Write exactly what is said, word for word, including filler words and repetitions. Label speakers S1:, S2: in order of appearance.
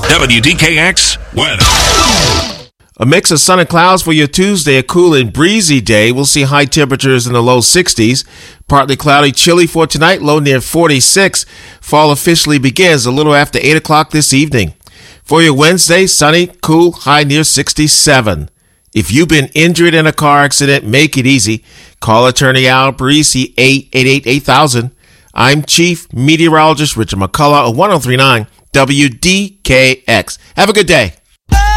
S1: W D K X weather.
S2: A mix of sun and clouds for your Tuesday, a cool and breezy day. We'll see high temperatures in the low sixties. Partly cloudy, chilly for tonight, low near forty-six. Fall officially begins a little after eight o'clock this evening. For your Wednesday, sunny, cool, high near sixty-seven. If you've been injured in a car accident, make it easy. Call attorney Al Parisi, eight eight eight, eight thousand. I'm Chief Meteorologist Richard McCullough of one oh three point nine W D K X. Have a good day.